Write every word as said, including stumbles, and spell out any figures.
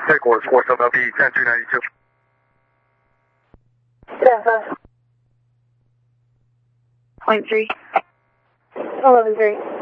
Take orders, four seven L P, ten three ninety-two. ten five. Point three. eleven three.